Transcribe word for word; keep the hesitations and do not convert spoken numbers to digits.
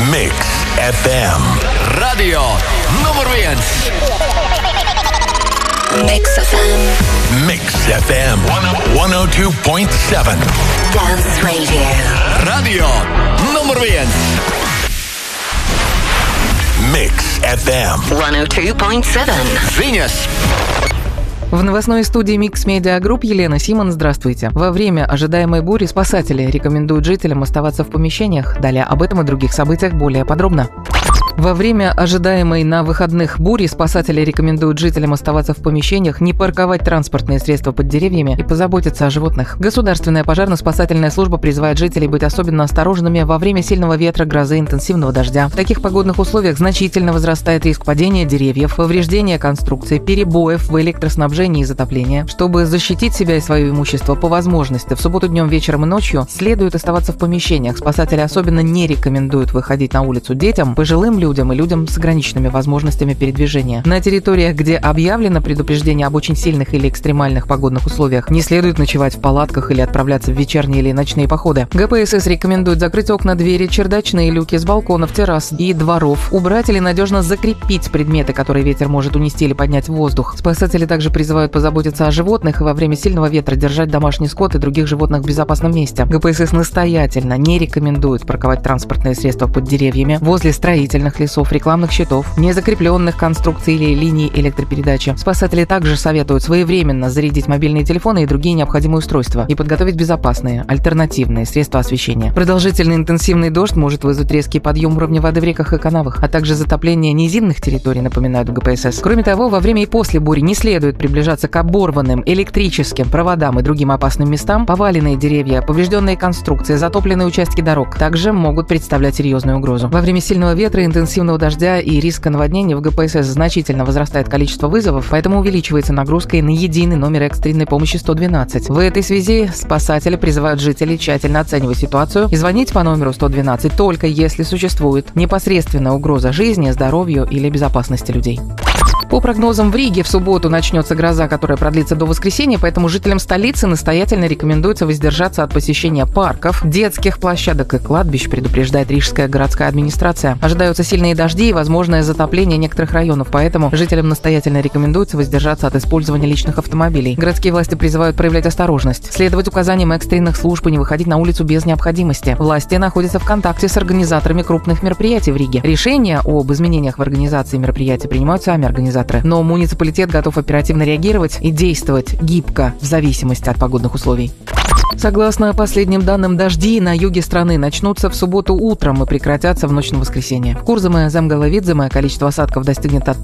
Mix эф эм. Radio nummer viens. Mix эф эм. Mix эф эм сто два и семь. Dance Radio. Radio nummer viens. Mix эф эм сто два и семь. Ziņas. В новостной студии Mix Media Group Елена Симон, здравствуйте. Во время ожидаемой бури спасатели рекомендуют жителям оставаться в помещениях. Далее об этом и других событиях более подробно. Во время ожидаемой на выходных бури спасатели рекомендуют жителям оставаться в помещениях, не парковать транспортные средства под деревьями и позаботиться о животных. Государственная пожарно-спасательная служба призывает жителей быть особенно осторожными во время сильного ветра, грозы, интенсивного дождя. В таких погодных условиях значительно возрастает риск падения деревьев, повреждения конструкций, перебоев в электроснабжении и затоплении. Чтобы защитить себя и свое имущество по возможности, в субботу днем, вечером и ночью следует оставаться в помещениях. Спасатели особенно не рекомендуют выходить на улицу детям, пожилым людям, людям и людям с ограниченными возможностями передвижения. На территориях, где объявлено предупреждение об очень сильных или экстремальных погодных условиях, не следует ночевать в палатках или отправляться в вечерние или ночные походы. гэ пэ эс эс рекомендует закрыть окна, двери, чердачные люки с балконов, террас и дворов, убрать или надежно закрепить предметы, которые ветер может унести или поднять в воздух. Спасатели также призывают позаботиться о животных и во время сильного ветра держать домашний скот и других животных в безопасном месте. гэ пэ эс эс настоятельно не рекомендует парковать транспортные средства под деревьями, возле строительных лесов, рекламных щитов, незакрепленных конструкций или линий электропередачи. Спасатели также советуют своевременно зарядить мобильные телефоны и другие необходимые устройства и подготовить безопасные, альтернативные средства освещения. Продолжительный интенсивный дождь может вызвать резкий подъем уровня воды в реках и канавах, а также затопление низинных территорий, напоминают в гэ пэ эс эс. Кроме того, во время и после бури не следует приближаться к оборванным электрическим проводам и другим опасным местам. Поваленные деревья, поврежденные конструкции, затопленные участки дорог также могут представлять серьезную угрозу. Во время сильного ветра, интенсивного дождя и риска наводнения в гэ пэ эс эс значительно возрастает количество вызовов, поэтому увеличивается нагрузка и на единый номер экстренной помощи сто двенадцать. В этой связи спасатели призывают жителей тщательно оценивать ситуацию и звонить по номеру сто двенадцать только если существует непосредственная угроза жизни, здоровью или безопасности людей. По прогнозам, в Риге в субботу начнется гроза, которая продлится до воскресенья, поэтому жителям столицы настоятельно рекомендуется воздержаться от посещения парков, детских площадок и кладбищ, предупреждает Рижская городская администрация. Ожидаются сильные дожди и возможное затопление некоторых районов, поэтому жителям настоятельно рекомендуется воздержаться от использования личных автомобилей. Городские власти призывают проявлять осторожность, следовать указаниям экстренных служб и не выходить на улицу без необходимости. Власти находятся в контакте с организаторами крупных мероприятий в Риге. Решения об изменениях в организации мероприятий принимают сами организаторы. Но муниципалитет готов оперативно реагировать и действовать гибко в зависимости от погодных условий. Согласно последним данным, дожди на юге страны начнутся в субботу утром и прекратятся в ночь на воскресенье. В Курзаме, Земгаловидземе количество осадков достигнет от